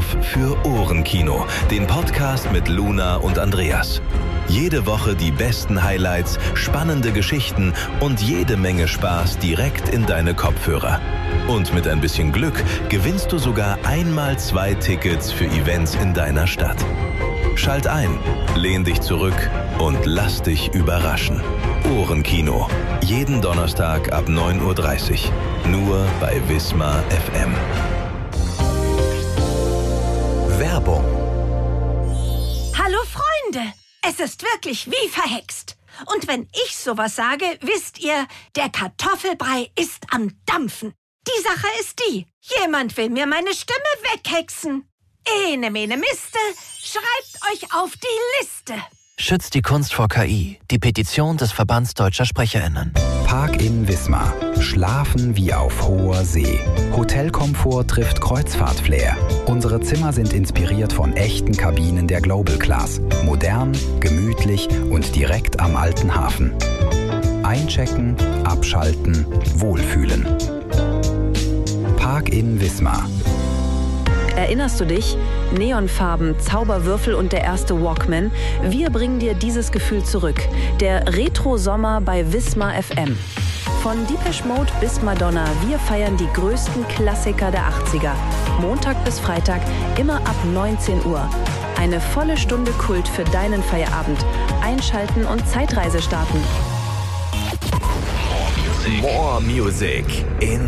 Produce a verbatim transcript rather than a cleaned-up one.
für Ohrenkino, den Podcast mit Luna und Andreas. Jede Woche die besten Highlights, spannende Geschichten und jede Menge Spaß direkt in deine Kopfhörer. Und mit ein bisschen Glück gewinnst du sogar einmal zwei Tickets für Events in deiner Stadt. Schalt ein, lehn dich zurück und lass dich überraschen. Ohrenkino. Jeden Donnerstag ab neun Uhr dreißig. Nur bei Wismar F M. Werbung. Hallo Freunde, es ist wirklich wie verhext. Und wenn ich sowas sage, wisst ihr, der Kartoffelbrei ist am Dampfen. Die Sache ist die, jemand will mir meine Stimme weghexen. Ene mene Miste, schreibt euch auf die Liste. Schützt die Kunst vor K I. Die Petition des Verbands Deutscher SprecherInnen. Park in Wismar. Schlafen wie auf hoher See. Hotelkomfort trifft Kreuzfahrt-Flair. Unsere Zimmer sind inspiriert von echten Kabinen der Global Class. Modern, gemütlich und direkt am alten Hafen. Einchecken, abschalten, wohlfühlen. Park in Wismar. Erinnerst du dich? Neonfarben, Zauberwürfel und der erste Walkman. Wir bringen dir dieses Gefühl zurück. Der Retro-Sommer bei Wismar F M. Von Depeche Mode bis Madonna, wir feiern die größten Klassiker der achtziger. Montag bis Freitag, immer ab neunzehn Uhr. Eine volle Stunde Kult für deinen Feierabend. Einschalten und Zeitreise starten. More Music in